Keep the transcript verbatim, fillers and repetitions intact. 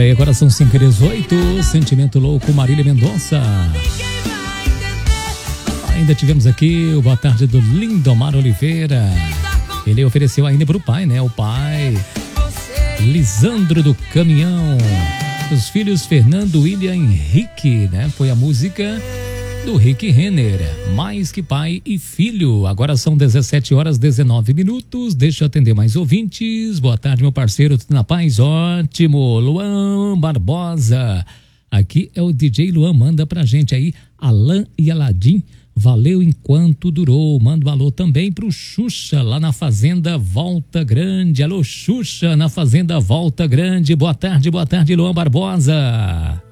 Olha aí, agora são cinco e dezoito, Sentimento Louco, Marília Mendonça. Ainda tivemos aqui o boa tarde do Lindomar Oliveira. Ele ofereceu ainda para o pai, né? O pai Lisandro do Caminhão. Os filhos Fernando, William, Henrique, né? Foi a música do Rick Renner, Mais que Pai e Filho. Agora são dezessete horas e dezenove minutos. Deixa eu atender mais ouvintes. Boa tarde, meu parceiro, tudo na paz? Ótimo. Luan Barbosa. Aqui é o D J Luan, manda pra gente aí, Alan e Aladim. Valeu enquanto durou. Manda um alô também pro Xuxa, lá na Fazenda Volta Grande. Alô, Xuxa, na Fazenda Volta Grande. Boa tarde, boa tarde, Luan Barbosa.